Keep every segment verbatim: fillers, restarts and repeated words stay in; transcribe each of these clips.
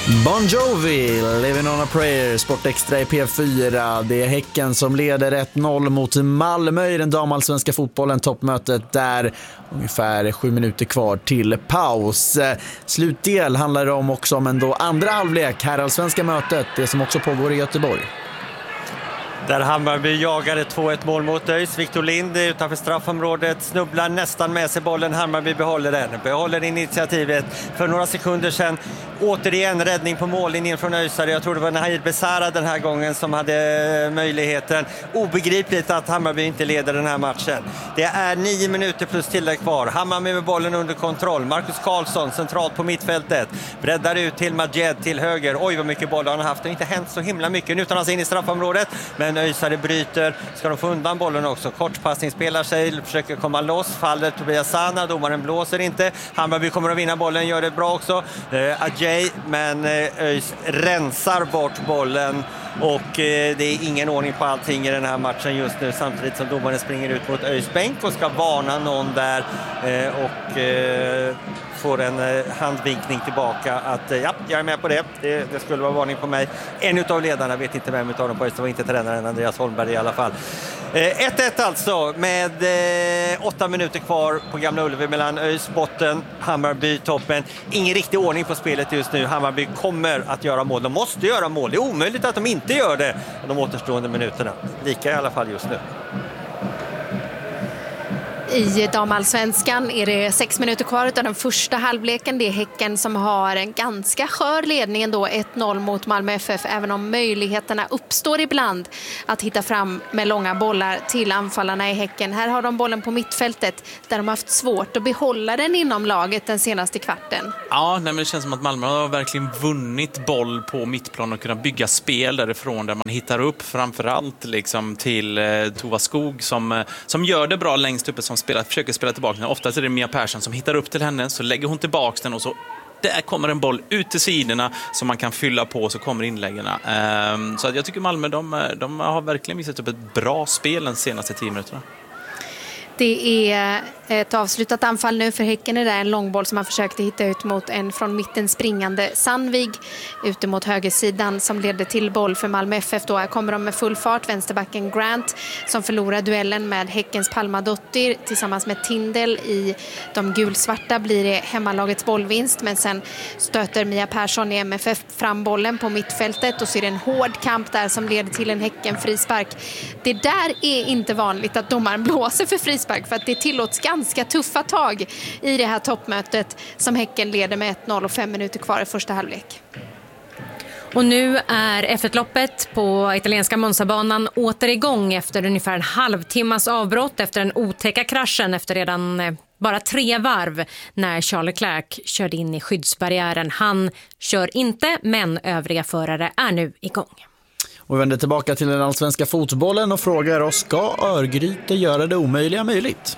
Bon Jovi, Living on a Prayer, Sportextra i P fyra. Det är Häcken som leder ett noll mot Malmö i den damallsvenska fotbollen. Toppmötet där ungefär sju minuter kvar till paus. Slutdel handlar det om också om ändå andra halvlek, herrallsvenska mötet, det som också pågår i Göteborg. Där Hammarby jagade två ett mål mot ÖIS. Victor Lind utanför straffområdet snubblar nästan med sig bollen. Hammarby behåller den. Behåller initiativet. För några sekunder sedan återigen räddning på mållinjen från ÖISare. Jag tror det var Nahir Besara den här gången som hade möjligheten. Obegripligt att Hammarby inte leder den här matchen. Det är nio minuter plus tillägg kvar. Hammarby med bollen under kontroll. Marcus Karlsson centralt på mittfältet. Breddar ut till Majed till höger. Oj vad mycket boll han har haft. Det har inte hänt så himla mycket. Nu tar han sig in i straffområdet. Men ÖISare bryter. Ska de få undan bollen också? Kortpassning spelar sig. Försöker komma loss. Faller Tobias Sana. Domaren blåser inte. Hammarby kommer att vinna bollen. Gör det bra också. Eh, Ajay. Men eh, ÖIS rensar bort bollen. Och eh, det är ingen ordning på allting i den här matchen just nu. Samtidigt som domaren springer ut mot ÖIS bänk och ska varna någon där. Eh, och... Eh, får en handvinkning tillbaka att ja, jag är med på det. Det, det skulle vara varning på mig. En av ledarna, vet inte vem utav dem på ÖIS, det var inte tränaren Andreas Holmberg i alla fall. ett ett alltså med eh, åtta minuter kvar på Gamla Ullevi mellan ÖIS botten, Hammarby toppen. Ingen riktig ordning på spelet just nu. Hammarby kommer att göra mål. De måste göra mål. Det är omöjligt att de inte gör det de återstående minuterna. Lika i alla fall just nu. I damallsvenskan är det sex minuter kvar av den första halvleken. Det är Häcken som har en ganska skör ledning ändå, ett noll mot Malmö F F, även om möjligheterna uppstår ibland att hitta fram med långa bollar till anfallarna i Häcken. Här har de bollen på mittfältet där de har haft svårt att behålla den inom laget den senaste kvarten. Ja, nej, men det känns som att Malmö har verkligen vunnit boll på mittplan och kunnat bygga spel därifrån där man hittar upp framförallt liksom till eh, Tova Skog som, eh, som gör det bra längst uppe som spelar, försöker spela tillbaka den. Oftast är det Mia Persson som hittar upp till henne, så lägger hon tillbaka den och så där kommer en boll ut till sidorna som man kan fylla på, så kommer inläggarna. Um, så att jag tycker Malmö, de, de har verkligen visat upp ett bra spel de senaste tio minuterna. Det är ett avslutat anfall nu för Häcken. Det är en långboll som man försökte hitta ut mot en från mitten springande Sandvig ute mot högersidan som ledde till boll för Malmö F F. Då här kommer de med full fart. Vänsterbacken Grant som förlorar duellen med Häckens Palma Dottir tillsammans med Tindel i de gulsvarta blir det hemmalagets bollvinst, men sen stöter Mia Persson i M F F fram bollen på mittfältet och så är det en hård kamp där som leder till en Häcken frispark. Det där är inte vanligt att domaren blåser för frispark, för att det tillåts ganska tuffa tag i det här toppmötet som Häcken leder med ett noll och fem minuter kvar i första halvlek. Och nu är F ett-loppet på italienska Monzabanan åter igång efter ungefär en halvtimmas avbrott efter den otäcka kraschen efter redan bara tre varv när Charles Leclerc körde in i skyddsbarriären. Han kör inte, men övriga förare är nu igång. Och vi vänder tillbaka till den allsvenska fotbollen och frågar oss, ska Örgryte göra det omöjliga möjligt?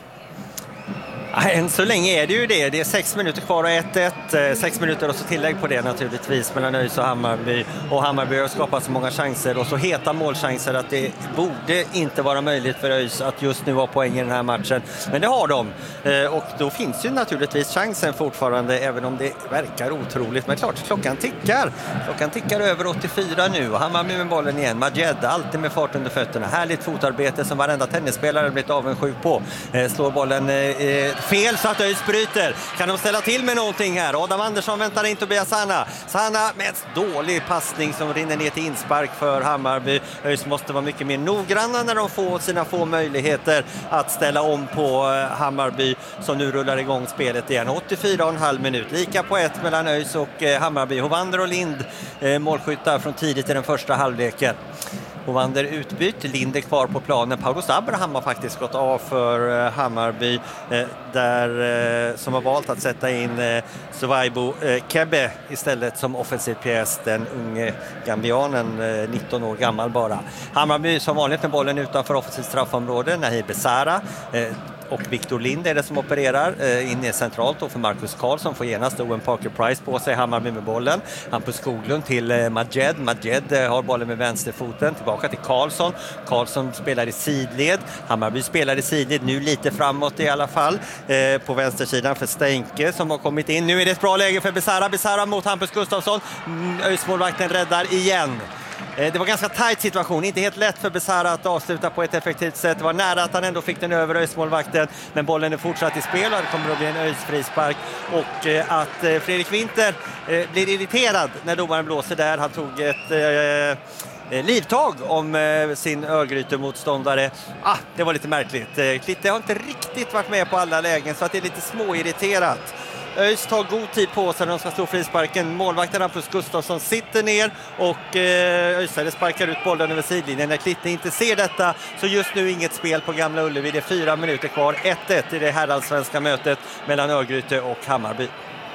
Än så länge är det ju det. Det är sex minuter kvar och ett ett. Sex minuter och så tillägg på det naturligtvis mellan ÖIS och Hammarby. Och Hammarby har skapat så många chanser och så heta målchanser att det borde inte vara möjligt för ÖIS att just nu ha poäng i den här matchen. Men det har de. Och då finns ju naturligtvis chansen fortfarande, även om det verkar otroligt. Men klart, klockan tickar. Klockan tickar över åttiofyra nu och Hammarby med bollen igen. Majed, alltid med fart under fötterna. Härligt fotarbete som varenda tennisspelare blivit avundsjuk på. Slår bollen eh, fel så att ÖIS bryter. Kan de ställa till med någonting här? Adam Andersson väntar in Tobias Sana. Sana med en dålig passning som rinner ner till inspark för Hammarby. ÖIS måste vara mycket mer noggranna när de får sina få möjligheter att ställa om på Hammarby som nu rullar igång spelet igen. åttiofyra och en halv minut. Lika på ett mellan ÖIS och Hammarby. Hovander och Lind målskyttar från tidigt i den första halvleken. Hovander utbytt, Lind är kvar på planen. Paulos Abraham har faktiskt gått av för eh, Hammarby eh, där, eh, som har valt att sätta in eh, Suvaibu eh, Kebe istället som offensiv pjäs, den unge gambianen, eh, nitton år gammal bara. Hammarby som vanligt med bollen utanför offensivt straffområde, Nahir Besara. Eh, och Victor Lind är det som opererar eh, inne centralt och för Marcus Karlsson får genast Owen Parker Price på sig. Hammarby med bollen. Hampus Skoglund till eh, Majed. Majed eh, har bollen med vänsterfoten. Tillbaka till Karlsson. Karlsson spelar i sidled. Hammarby spelar i sidled. Nu lite framåt i alla fall. Eh, på vänstersidan för Steinke som har kommit in. Nu är det ett bra läge för Besara. Besara mot Hampus Gustafsson. Mm, ÖIS-målvakten räddar igen. Det var ganska tajt situation, inte helt lätt för Besara att avsluta på ett effektivt sätt. Det var nära att han ändå fick den över ÖIS-målvakten, men bollen är fortsatt i spel och det kommer att bli en ÖIS-frispark. Och att Fredrik Winter blir irriterad när domaren blåser där. Han tog ett eh, livtag om eh, sin Örgryte-motståndare. Ah, det var lite märkligt. Klitte har inte riktigt varit med på alla lägen så att det är lite småirriterat. ÖIS tar god tid på sig när de ska slå frisparken. Målvakten Hampus Gustafsson sitter ner och eh, ÖISare sparkar ut bollen över sidlinjen. När Klitte inte ser detta så just nu inget spel på Gamla Ullevi. Det är fyra minuter kvar. ett ett i det herrallsvenska mötet mellan Örgryte och Hammarby.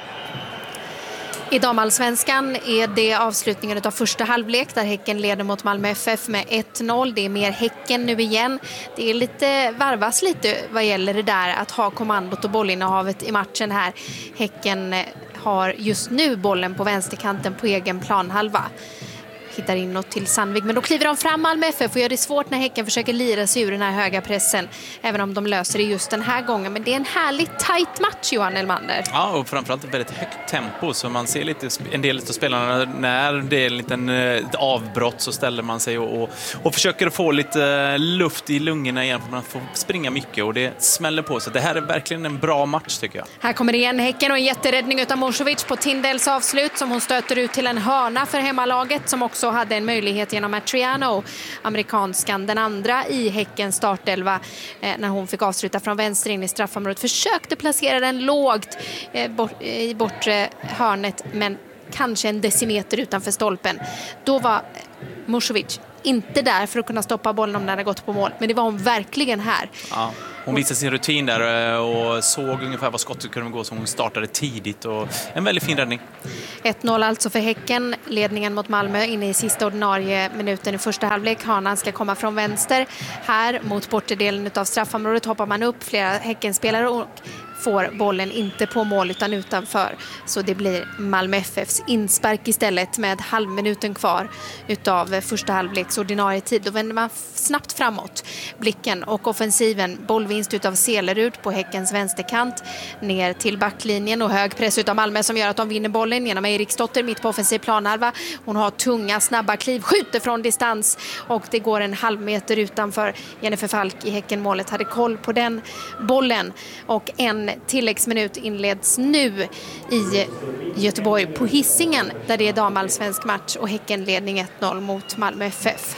I damallsvenskan är det avslutningen av första halvlek där Häcken leder mot Malmö F F med ett noll. Det är mer Häcken nu igen. Det är lite varvas lite vad gäller det där att ha kommandot och bollinnehavet i matchen här. Häcken har just nu bollen på vänsterkanten på egen planhalva. Hittar inåt till Sandvik, men då kliver de fram Malmö F F och gör det svårt när Häcken försöker lira sig ur den här höga pressen, även om de löser det just den här gången. Men det är en härligt tajt match, Johan Elmander. Ja, och framförallt ett väldigt högt tempo, så man ser lite, en del av spelarna när det är en liten ett avbrott så ställer man sig och, och, och försöker få lite luft i lungorna igen, för man får springa mycket och det smäller på. Så det här är verkligen en bra match tycker jag. Här kommer det igen Häcken och en jätteräddning utav Morsovic på Tindels avslut som hon stöter ut till en hörna för hemmalaget, som också hade en möjlighet genom Matriano, amerikanskan, den andra i Häckens startelva, eh, när hon fick avsluta från vänster in i straffområdet. Försökte placera den lågt eh, bort, i bortre hörnet, men kanske en decimeter utanför stolpen. Då var Morsovic inte där för att kunna stoppa bollen om den hade gått på mål, men det var hon verkligen här. Ja. Hon visade sin rutin där och såg ungefär vad skottet kunde gå, så hon startade tidigt och en väldigt fin räddning. ett noll alltså för Häcken, ledningen mot Malmö inne i sista ordinarie minuten i första halvlek. Hanan ska komma från vänster. Här mot bortedelen av straffområdet hoppar man upp flera Häckenspelare och får bollen inte på mål utan utanför. Så det blir Malmö F F:s inspark istället med halvminuten kvar utav första halvleks ordinarie tid. Då vänder man snabbt framåt blicken och offensiven. Bollvinst utav Selerud på Häckens vänsterkant ner till backlinjen och hög press utav Malmö som gör att de vinner bollen genom Eriksdotter mitt på offensiv planhalva. Hon har tunga, snabba kliv, skjuter från distans och det går en halv meter utanför. Jennifer Falk i Häckenmålet hade koll på den bollen och en tilläggsminut inleds nu i Göteborg på Hisingen där det är damallsvensk match och Häckenledning ett noll mot Malmö F F.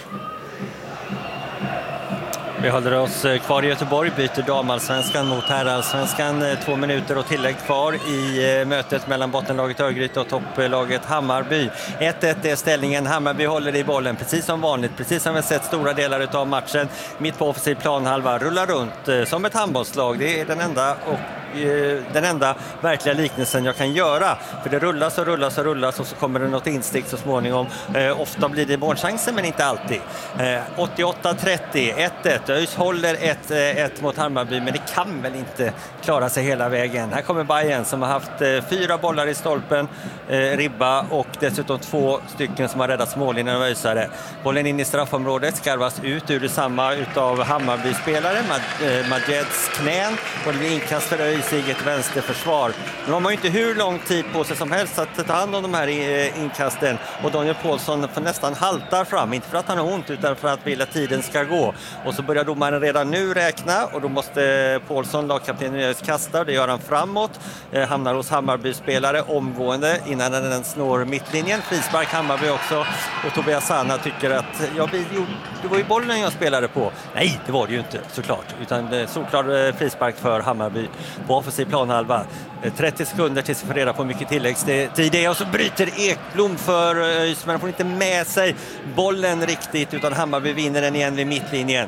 Vi håller oss kvar i Göteborg, byter damallsvenskan mot herrallsvenskan. Två minuter och tillägg kvar i mötet mellan bottenlaget Örgryte och topplaget Hammarby. ett ett är ställningen. Hammarby håller i bollen precis som vanligt, precis som vi sett stora delar av matchen. Mitt på offensiv planhalva, rullar runt som ett handbollslag. Det är den enda och den enda verkliga liknelsen jag kan göra. För det rullas och rullas och rullas och så kommer det något instick så småningom. Eh, ofta blir det målchanser men inte alltid. Eh, åttioåtta trettio, ett ett. ÖIS håller ett ett mot Hammarby, men det kan väl inte klara sig hela vägen. Här kommer Bayern som har haft eh, fyra bollar i stolpen, eh, ribba och dessutom två stycken som har räddat mållinjen av ÖISare. Bollen in i straffområdet skarvas ut ur detsamma utav Hammarby-spelare. Mad- eh, Majeds knän och det blir inkast för ÖIS i ett vänsterförsvar. Nu har man ju inte hur lång tid på sig som helst att ta hand om de här inkasten och Daniel Paulsson för nästan haltar fram, inte för att han har ont utan för att vilja tiden ska gå. Och så börjar domaren redan nu räkna och då måste Paulsson, lagkaptenen, kasta och det gör han framåt. Eh, hamnar hos Hammarby-spelare omgående innan den snår mittlinjen. Frispark Hammarby också och Tobias Sanna tycker att ja, det var ju bollen jag spelade på. Nej, det var det ju inte såklart, utan solklar frispark för Hammarby på offensiv planhalva. trettio sekunder tills vi får reda på mycket tilläggstid det är och så bryter Ekblom för ÖIS men han får inte med sig bollen riktigt utan Hammarby vinner den igen vid mittlinjen.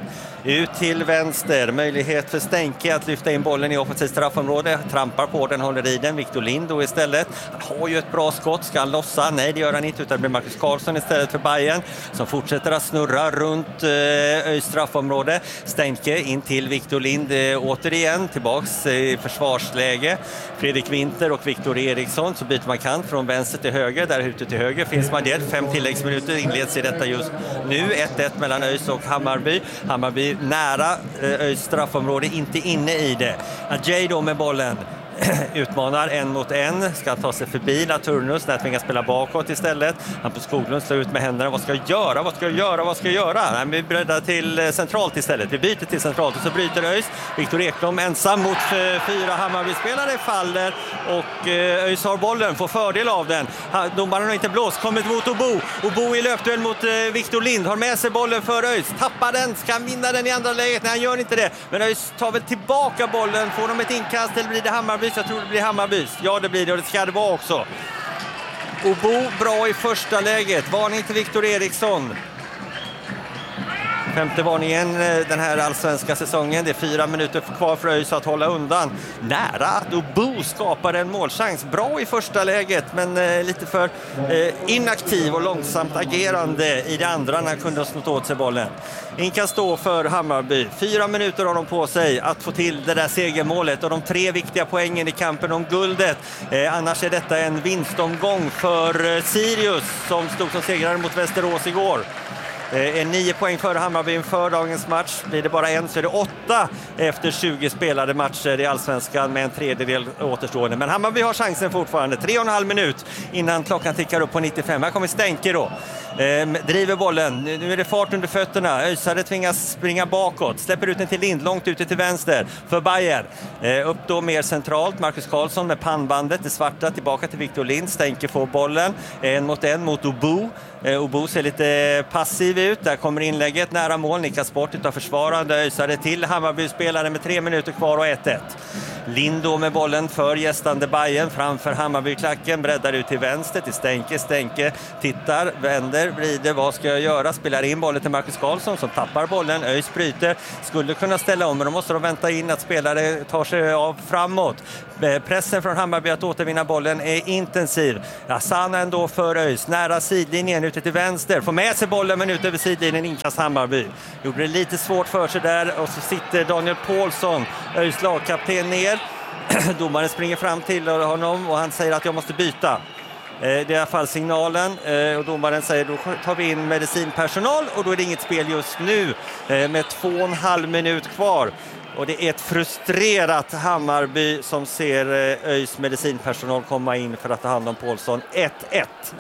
Ut till vänster, möjlighet för Stenke att lyfta in bollen i offensivt straffområde. Trampar på den, håller i den. Victor Lind då istället. Han har ju ett bra skott, ska han lossa? Nej, det gör han inte, utan det blir Marcus Karlsson istället för Bayern som fortsätter att snurra runt eh, straffområde. Stenke in till Victor Lind eh, återigen, tillbaks i försvarsläge. Fredrik Winter och Victor Eriksson, så byter man kant från vänster till höger. Där ute till höger finns man det. Fem tilläggsminuter inleds i detta just nu. ett ett mellan ÖIS och Hammarby. Hammarby nära ÖIS straffområde, inte inne i det. Ajay då med bollen. Utmanar en mot en, ska ta sig förbi Laturnus, där tvingas spela bakåt istället. Hampus Skoglund slår ut med händerna. Vad ska jag göra? Vad ska jag göra? Vad ska jag göra? Nej, vi breddar till centralt istället. Vi byter till centralt och så bryter ÖIS. Viktor Ekblom ensam mot fyra Hammarby-spelare faller och ÖIS har bollen, får fördel av den. Domaren har inte blåst, kommer mot Obo. Obo i löpduell mot Victor Lind, har med sig bollen för ÖIS. Tappar den, ska vinna den i andra läget. Nej, han gör inte det. Men ÖIS tar väl tillbaka bollen. Får de ett inkast eller blir det Hammarby? Jag tror det blir Hammarbys. Ja, det blir det och det ska det vara också. Obo bra i första läget. Varning till Victor Eriksson. Femte varningen den här allsvenska säsongen. Det är fyra minuter kvar för ÖIS att hålla undan. Nära att Obo skapar en målchans. Bra i första läget, men eh, lite för eh, inaktiv och långsamt agerande i det andra när han kunde ha snott åt sig bollen. Inkast då för Hammarby. Fyra minuter har de på sig att få till det där segermålet och de tre viktiga poängen i kampen om guldet. Eh, annars är detta en vinstomgång för eh, Sirius som stod som segrare mot Västerås igår. Eh, nio poäng för Hammarby inför dagens match. Blir det bara en så är det åtta efter tjugo spelade matcher i Allsvenskan med en tredjedel återstående. Men Hammarby har chansen fortfarande. Tre och en halv minut innan klockan tickar upp på nittiofem. Här kommer Stenke då. Eh, driver bollen. Nu är det fart under fötterna. Öisare tvingas springa bakåt. Släpper ut den till Lind, långt ute till vänster för Bayern. Eh, upp då mer centralt. Marcus Karlsson med pannbandet. Det svarta tillbaka till Victor Lind. Stenke får bollen. En mot en mot Obo. Eh, Obo ser lite passiv ut. Där kommer inlägget nära mål. Nickas bort utav försvarande. Öisare till Hammarby-spelare med tre minuter kvar och ett ett. Lind då med bollen för gästande Bayern framför Hammarby-klacken. Breddar ut till vänster till Stenke. Stenke tittar, vänder, vrider. Vad ska jag göra? Spelar in bollen till Marcus Karlsson som tappar bollen. ÖIS bryter. Skulle kunna ställa om, men då måste de vänta in att spelare tar sig av framåt. Pressen från Hammarby att återvinna bollen är intensiv. Hassan ändå för ÖIS. Nära sidlinjen ute till vänster. Får med sig bollen men ut över sidlinjen inkast Hammarby. Gjorde det lite svårt för sig där och så sitter Daniel Paulsson, ÖIS lagkapten, ner. Domaren springer fram till honom och han säger att jag måste byta. Det är i alla fall signalen och domaren säger då tar vi in medicinpersonal och då är det inget spel just nu med två och en halv minut kvar. Och det är ett frustrerat Hammarby som ser ÖIS medicinpersonal komma in för att ta hand om Paulsson. ett ett.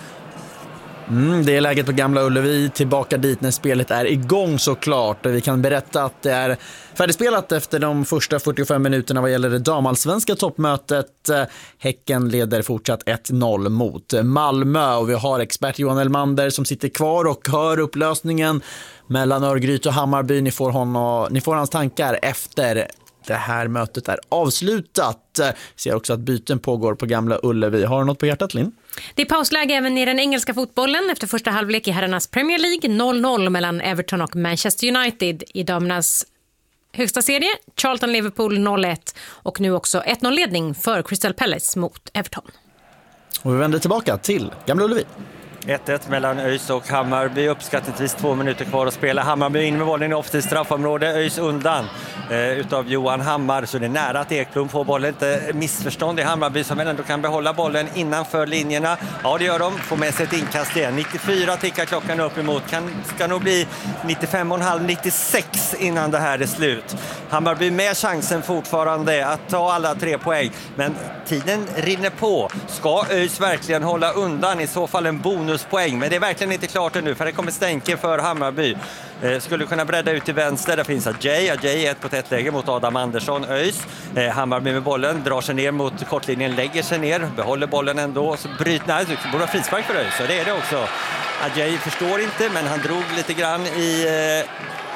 Mm, det är läget på Gamla Ullevi, tillbaka dit när spelet är igång såklart. Vi kan berätta att det är färdigspelat efter de första fyrtiofem minuterna vad gäller det damallsvenska toppmötet. Häcken leder fortsatt ett noll mot Malmö och vi har expert Johan Elmander som sitter kvar och hör upplösningen mellan Örgryte och Hammarby. Ni får, honom, ni får hans tankar efter det här mötet är avslutat. Ser också att byten pågår på Gamla Ullevi. Har du något på hjärtat, Linn? Det är pausläge även i den engelska fotbollen efter första halvlek i herrarnas Premier League. noll noll mellan Everton och Manchester United. I damernas högsta serie Charlton-Liverpool noll ett och nu också ett noll-ledning för Crystal Palace mot Everton. Och vi vänder tillbaka till Gamla Ullevi. ett ett mellan ÖIS och Hammarby. Uppskattningsvis två minuter kvar att spela. Hammarby in med bollen i offensivt straffområde. ÖIS undan eh, utav Johan Hammar. Så det är nära att Ekblom får bollen. Inte missförstånd i Hammarby som ändå kan behålla bollen innanför linjerna. Ja, det gör de. Får med sig ett inkast igen. nittiofyra tickar klockan upp emot. Kan, ska nog bli nittiofem och en halv, nittiosex innan det här är slut. Hammarby med chansen fortfarande att ta alla tre poäng. Men tiden rinner på. Ska ÖIS verkligen hålla undan? I så fall en bonus poäng, men det är verkligen inte klart ännu för det kommer Stenke för Hammarby. Eh, skulle kunna bredda ut till vänster, där finns Ajay. Ajay är ett på ett läge mot Adam Andersson, ÖIS. Eh, Hammarby med bollen, drar sig ner mot kortlinjen, lägger sig ner, behåller bollen ändå, så bryter, nej, det borde vara frispark för ÖIS, så det är det också. Ajay förstår inte, men han drog lite grann i... Eh,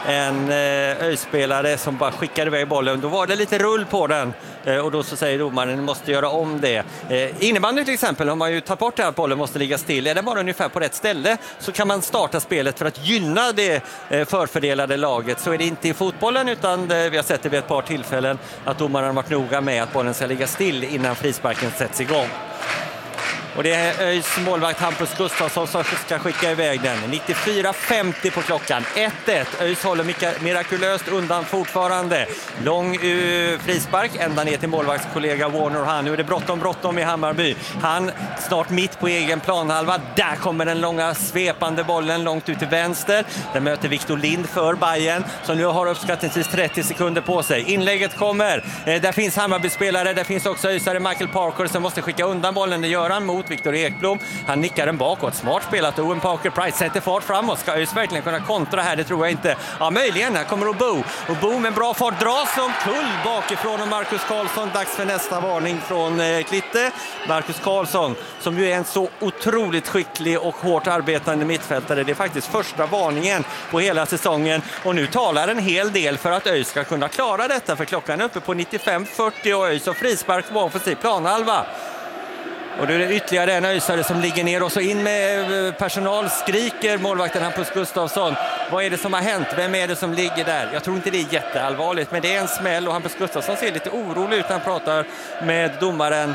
en ÖIS-spelare som bara skickade iväg bollen. Då var det lite rull på den och då så säger domaren ni måste göra om det. Innebandy till exempel har man ju tagit bort det här att bollen måste ligga still. Är det bara ungefär på rätt ställe så kan man starta spelet för att gynna det förfördelade laget. Så är det inte i fotbollen, utan vi har sett det vid ett par tillfällen att domaren har varit noga med att bollen ska ligga still innan frisparken sätts igång. Och det är ÖIS målvakt Hampus Gustafsson som ska skicka iväg den. nittiofyra femtio på klockan. ett ett. ÖIS håller mirakulöst undan fortfarande. Lång uh, frispark ända ner till målvaktskollega Warner. Han. Nu är det bråttom, bråttom i Hammarby. Han snart mitt på egen planhalva. Där kommer den långa svepande bollen långt ut till vänster. Den möter Victor Lind för Bayern som nu har uppskattningsvis trettio sekunder på sig. Inlägget kommer. Eh, där finns Hammarby-spelare. Där finns också ÖISare Michael Parker som måste skicka undan bollen. Det gör han mot Viktor Ekblom. Han nickar den bakåt. Smart spelat. Owen Parker Price sätter fart framåt. Ska ÖIS verkligen kunna kontra här? Det tror jag inte. Ja, möjligen. Här kommer Obo. Obo med bra fart dras som kull bakifrån och Marcus Karlsson. Dags för nästa varning från eh, Klitte. Marcus Karlsson som ju är en så otroligt skicklig och hårt arbetande mittfältare. Det är faktiskt första varningen på hela säsongen. Och nu talar en hel del för att ÖIS ska kunna klara detta. För klockan är uppe på nittiofem fyrtio och ÖIS och frispark på offensiv planhalva. Och då är det ytterligare en ÖISare som ligger ner och så in med personal, skriker målvakten Hampus Gustafsson. Vad är det som har hänt? Vem är det som ligger där? Jag tror inte det är jätteallvarligt, men det är en smäll och Hampus Gustafsson ser lite orolig ut när han pratar med domaren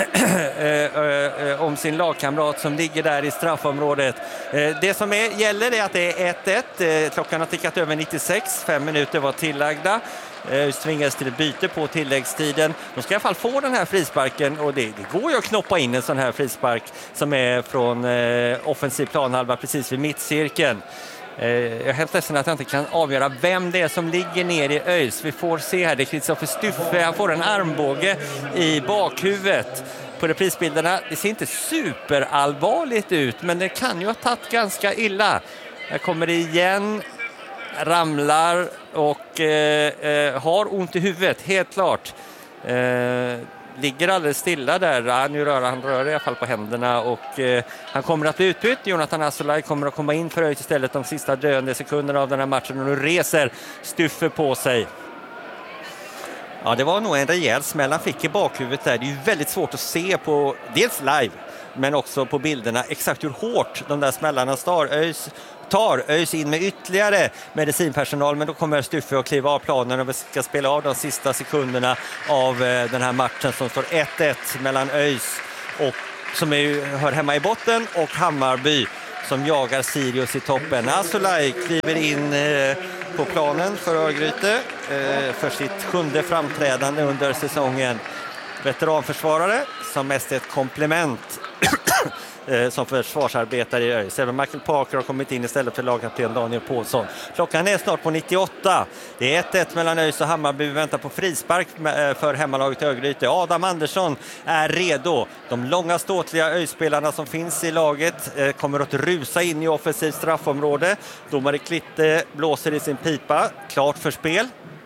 om sin lagkamrat som ligger där i straffområdet. Det som är, gäller är att det är ett ett. Klockan har tickat över nittiosex, fem minuter var tillagda. ÖIS tvingades till ett byte på tilläggstiden. De ska i alla fall få den här frisparken och det, det går ju att knoppa in en sån här frispark som är från eh, offensiv planhalva precis vid mittcirkeln. Eh, jag är helt ledsen att jag inte kan avgöra vem det är som ligger ner i ÖIS. Vi får se här, det är Kristoffer Stuffe. Han får en armbåge i bakhuvudet. På reprisbilderna, det ser inte superallvarligt ut, men det kan ju ha tagit ganska illa. Här kommer det igen. Ramlar och eh, eh, har ont i huvudet, helt klart. Eh, ligger alldeles stilla där. Ja, nu rör han rör i alla fall på händerna och eh, han kommer att bli utbytt. Jonathan Asolaj kommer att komma in för ÖIS istället de sista döende sekunderna av den här matchen och nu reser Stuffe på sig. Ja, det var nog en rejäl smäll han fick i bakhuvudet där. Det är ju väldigt svårt att se på, dels live, men också på bilderna exakt hur hårt de där smällarna står. ÖIS tar ÖIS in med ytterligare medicinpersonal, men då kommer Stuffe att kliva av planen och vi ska spela av de sista sekunderna av den här matchen som står ett ett mellan ÖIS och som är, hör hemma i botten och Hammarby som jagar Sirius i toppen. Asolaj kliver in eh, på planen för Örgryte eh, för sitt sjunde framträdande under säsongen. Veteranförsvarare som mest är ett komplement som försvarsarbetare i ÖIS. Även Michael Parker har kommit in istället för lagkapten Daniel Paulsson. Klockan är snart på nittioåtta. Det är ett ett mellan ÖIS och Hammarby. Vi väntar på frispark för hemmalaget Örgryte. Adam Andersson är redo. De långa ståtliga ÖIS-spelarna som finns i laget kommer att rusa in i offensivt straffområde. Domare Klitte blåser i sin pipa. Klart för spel.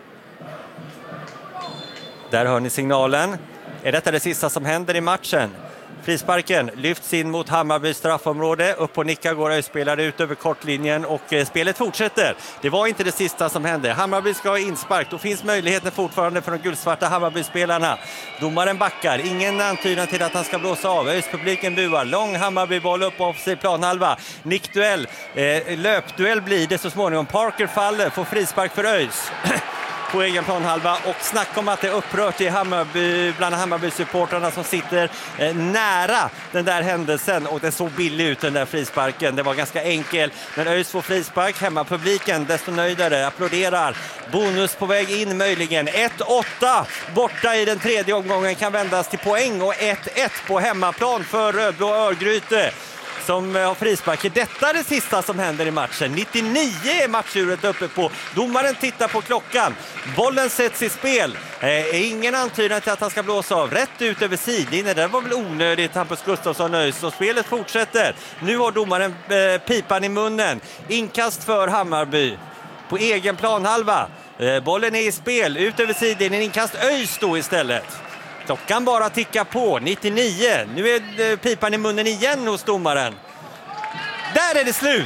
Där hör ni signalen. Är detta det sista som händer i matchen? Frisparken lyfts in mot Hammarby straffområde. Upp och nickar går ÖIS-spelare ut över kortlinjen och eh, spelet fortsätter. Det var inte det sista som hände. Hammarby ska ha inspark. Då finns möjligheten fortfarande för de guldsvarta Hammarby-spelarna. Domaren backar. Ingen antydan till att han ska blåsa av. ÖIS-publiken buar. Lång Hammarby-boll upp på offensiv planhalva. Nickduell. Eh, löpduell blir det så småningom. Parker faller. Får frispark för ÖIS. På egen planhalva och snack om att det är upprört i Hammarby, bland Hammarby-supportrarna som sitter eh, nära den där händelsen och det såg billig ut den där frisparken. Det var ganska enkel, men ÖIS får frispark. Hemmapubliken desto nöjdare, applåderar. Bonus på väg in möjligen. ett åtta borta i den tredje omgången kan vändas till poäng och ett ett på hemmaplan för Rödblå Örgryte som har frispark. Detta är det sista som händer i matchen. nittionio är matchuret uppe på. Domaren tittar på klockan. Bollen sätts i spel. Eh, ingen antydan till att han ska blåsa av. Rätt ut över sidlinjen. Det var väl onödigt, Hampus Gustafsson nöjs. Och spelet fortsätter. Nu har domaren eh, pipan i munnen. Inkast för Hammarby. På egen planhalva. Eh, bollen är i spel. Ut över sidlinjen. Inkast ÖIS då istället. Klockan bara tickar på. nittionio. Nu är pipan i munnen igen hos domaren. Där är det slut.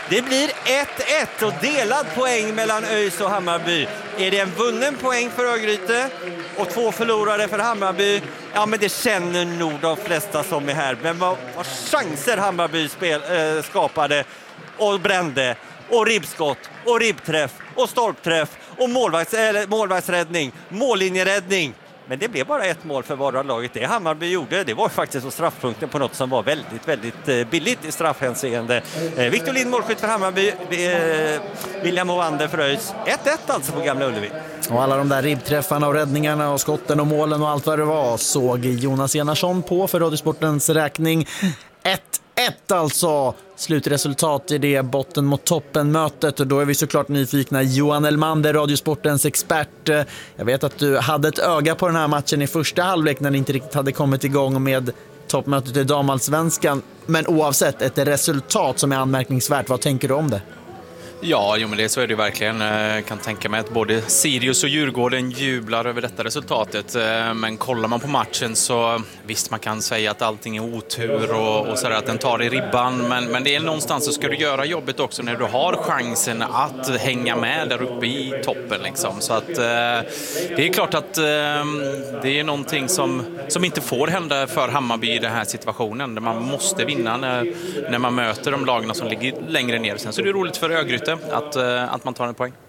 Det blir ett ett och delad poäng mellan ÖIS och Hammarby. Är det en vunnen poäng för Örgryte och två förlorare för Hammarby? Ja, men det känner nog de flesta som är här. Men vad, vad chanser Hammarby spel, äh, skapade och brände. Och ribbskott, och ribbträff, och stolpträff, och målvakts, äh, målvaktsräddning, mållinjeräddning. Men det blev bara ett mål för vardera laget. Det Hammarby gjorde, det var faktiskt så straffpunkten på något som var väldigt, väldigt billigt i straffhänseende. Eh, Victor Lind målskytt för Hammarby, eh, William Ovander för ÖIS. ett ett alltså på Gamla Ullevi. Och alla de där ribbträffarna och räddningarna och skotten och målen och allt vad det var såg Jonas Enarsson på för Radiosportens räkning. ett ett alltså slutresultat i det botten mot toppen-mötet, och då är vi såklart nyfikna. Johan Elmander, Radiosportens expert. Jag vet att du hade ett öga på den här matchen i första halvlek när ni inte riktigt hade kommit igång med toppmötet i damallsvenskan. Men oavsett, ett resultat som är anmärkningsvärt. Vad tänker du om det? Ja, jo, men det så är det verkligen. Jag kan tänka mig att både Sirius och Djurgården jublar över detta resultatet. Men kollar man på matchen så visst, man kan säga att allting är otur och, och sådär, att den tar i ribban. Men, men det är någonstans så ska du göra jobbet också när du har chansen att hänga med där uppe i toppen. Liksom. Så att det är klart att det är någonting som, som inte får hända för Hammarby i den här situationen. Där man måste vinna när, när man möter de lagarna som ligger längre ner. Sen så är det roligt för Örgryte Att, att man tar en poäng.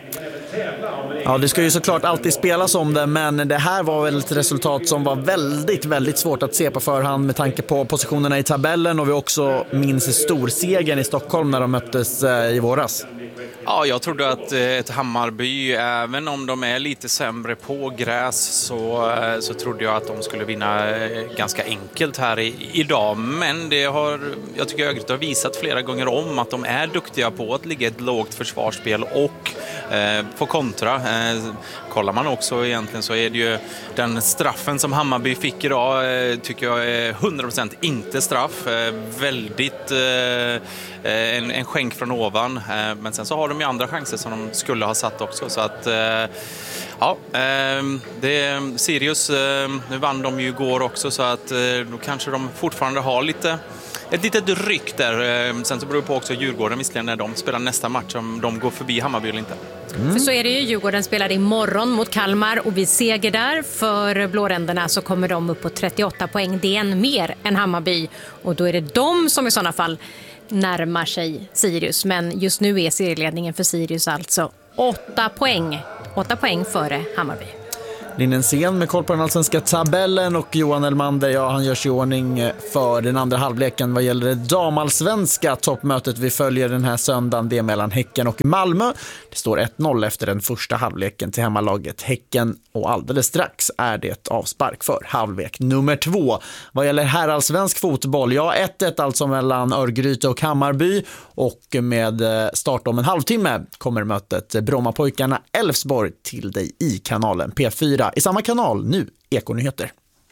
Ja, det ska ju såklart alltid spelas om det, men det här var väl ett resultat som var väldigt, väldigt svårt att se på förhand med tanke på positionerna i tabellen, och vi också minns storsegern i Stockholm när de möttes i våras. Ja, jag trodde att ett Hammarby, även om de är lite sämre på gräs, så, så trodde jag att de skulle vinna ganska enkelt här i, idag. Men det har, jag tycker Örgryte har visat flera gånger om att de är duktiga på att ligga ett lågt försvarsspel och eh, få kontra. Eh, kollar man också egentligen så är det ju den straffen som Hammarby fick idag, eh, tycker jag är hundra procent inte straff. Eh, väldigt eh, en, en skänk från ovan. Eh, men sen så har de ju andra chanser som de skulle ha satt också. Så att, eh, ja, eh, det, Sirius, eh, nu vann de ju igår också, så att eh, då kanske de fortfarande har lite ett litet ryck där. Eh, sen så beror det på också Djurgården visserligen när de spelar nästa match, om de går förbi Hammarby eller inte. Mm. För så är det ju, Djurgården spelar imorgon mot Kalmar, och vid seger där för blåränderna så kommer de upp på trettioåtta poäng. Det är en mer än Hammarby, och då är det de som i sådana fall närmar sig Sirius. Men just nu är serieledningen för Sirius alltså åtta poäng. åtta poäng före Hammarby. Linnen Sen med koll på den allsvenska tabellen, och Johan Elmander, ja, han görs i ordning för den andra halvleken vad gäller det damallsvenska toppmötet vi följer den här söndagen. Det är mellan Häcken och Malmö. Det står ett noll efter den första halvleken till hemmalaget Häcken, och alldeles strax är det ett avspark för halvlek nummer två. Vad gäller herrallsvensk fotboll, ja, ett ett alltså mellan Örgryte och Hammarby, och med start om en halvtimme kommer mötet Brommapojkarna Elfsborg till dig i kanalen P fyra. I samma kanal nu, Ekonyheter.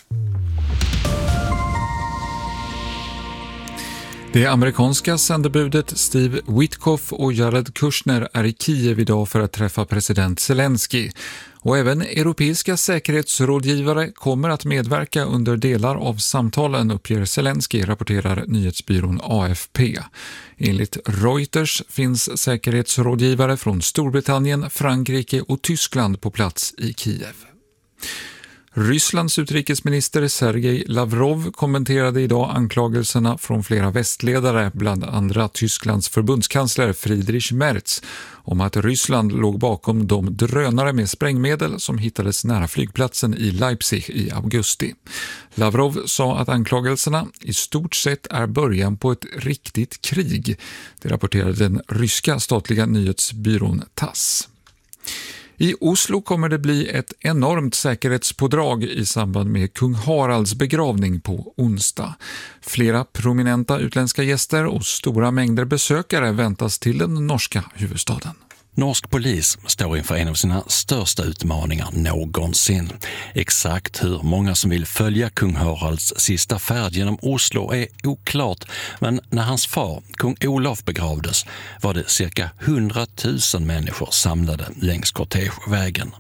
Det amerikanska sändebudet Steve Witkoff och Jared Kushner är i Kiev idag för att träffa president Zelensky. Och även europeiska säkerhetsrådgivare kommer att medverka under delar av samtalen, uppger Zelensky, rapporterar nyhetsbyrån A F P. Enligt Reuters finns säkerhetsrådgivare från Storbritannien, Frankrike och Tyskland på plats i Kiev. Rysslands utrikesminister Sergej Lavrov kommenterade idag anklagelserna från flera västledare, bland andra Tysklands förbundskansler Friedrich Merz, om att Ryssland låg bakom de drönare med sprängmedel som hittades nära flygplatsen i Leipzig i augusti. Lavrov sa att anklagelserna i stort sett är början på ett riktigt krig. Det rapporterade den ryska statliga nyhetsbyrån Tass. I Oslo kommer det bli ett enormt säkerhetspådrag i samband med kung Haralds begravning på onsdag. Flera prominenta utländska gäster och stora mängder besökare väntas till den norska huvudstaden. Norsk polis står inför en av sina största utmaningar någonsin. Exakt hur många som vill följa kung Haralds sista färd genom Oslo är oklart, men när hans far, kung Olof, begravdes var det cirka hundratusen människor samlade längs kortegevägen.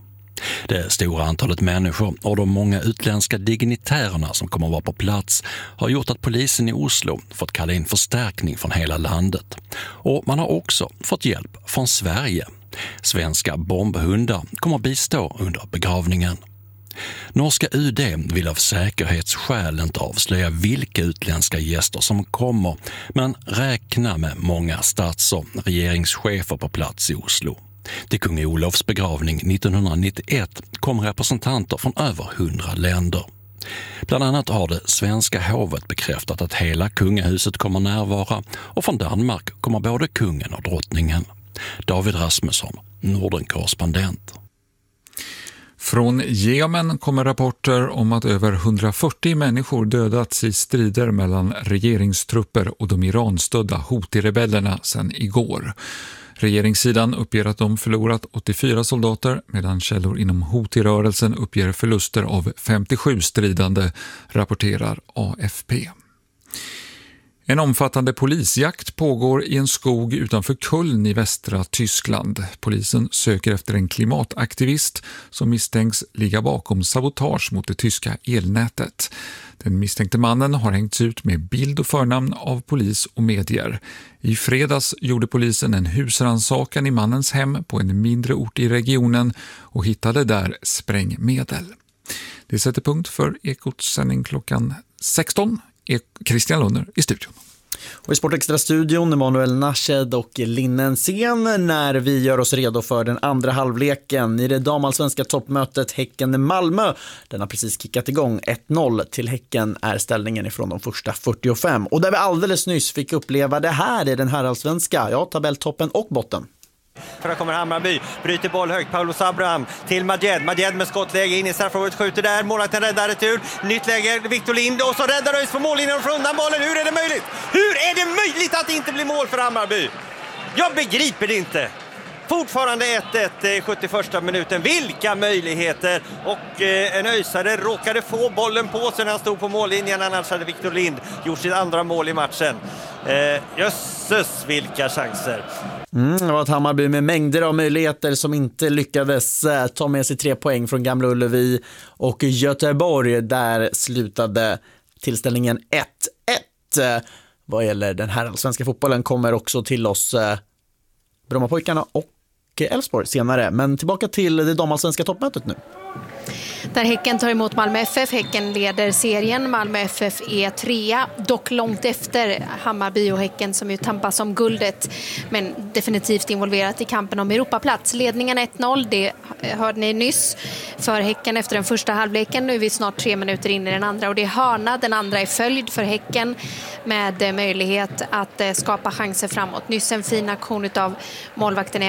Det stora antalet människor och de många utländska dignitärerna som kommer att vara på plats har gjort att polisen i Oslo fått kalla in förstärkning från hela landet. Och man har också fått hjälp från Sverige. Svenska bombhundar kommer att bistå under begravningen. Norska U D vill av säkerhetsskäl inte avslöja vilka utländska gäster som kommer, men räkna med många stats- och regeringschefer på plats i Oslo. Till kung Olofs begravning nittonhundranittioett kom representanter från över hundra länder. Bland annat har det svenska hovet bekräftat att hela kungahuset kommer närvara, och från Danmark kommer både kungen och drottningen. David Rasmusson, Norden-korrespondent. Från Jemen kommer rapporter om att över hundrafyrtio människor dödats i strider mellan regeringstrupper och de Iran-stödda Houthi-rebellerna sedan igår. Regeringssidan uppger att de förlorat åttiofyra soldater, medan källor inom Houthi-rörelsen uppger förluster av femtiosju stridande, rapporterar A F P. En omfattande polisjakt pågår i en skog utanför Köln i västra Tyskland. Polisen söker efter en klimataktivist som misstänks ligga bakom sabotage mot det tyska elnätet. Den misstänkte mannen har hängts ut med bild och förnamn av polis och medier. I fredags gjorde polisen en husrannsakan i mannens hem på en mindre ort i regionen och hittade där sprängmedel. Det sätter punkt för Ekots sändning klockan sexton. Christian Lunner i studion. Och i Sportextra-studion Emanuel Nashed och Linnen Sen när vi gör oss redo för den andra halvleken i det damallsvenska toppmötet Häcken-Malmö. Den har precis kickat igång. ett noll till Häcken är ställningen ifrån de första fyrtiofem. Och där vi alldeles nyss fick uppleva det här i den här allsvenska, ja, tabelltoppen och botten. För där kommer Hammarby, bryter boll högt, Paulus Abraham till Madjed, Madjed med skottläge in i straffområdet, skjuter där, målvakten räddar retur, nytt läge, Victor Lind, och så räddar Öis på mållinjen och får undan bollen. Hur är det möjligt? Hur är det möjligt att det inte blir mål för Hammarby? Jag begriper det inte. Fortfarande ett ett i sjuttioförsta minuten. Vilka möjligheter! Och eh, en öisare råkade få bollen på sig när han stod på mållinjen. Annars hade Victor Lind gjort sitt andra mål i matchen. Eh, jösses, vilka chanser! Mm, det var ett Hammarby med mängder av möjligheter som inte lyckades eh, ta med sig tre poäng från Gamla Ullevi. Och Göteborg, där slutade tillställningen ett ett. Eh, vad gäller den här allsvenska fotbollen kommer också till oss eh, Brommapojkarna och Elfsborg senare. Men tillbaka till det damallsvenska toppmötet nu. Där Häcken tar emot Malmö F F. Häcken leder serien. Malmö F F är trea, dock långt efter Hammarby och Häcken som ju tampas om guldet, men definitivt involverat i kampen om Europaplats. Ledningen ett noll, det hörde ni nyss, för Häcken efter den första halvleken. Nu är vi snart tre minuter in i den andra och det är hörna. Den andra är följd för Häcken med möjlighet att skapa chanser framåt. Nyss en fin aktion av målvakten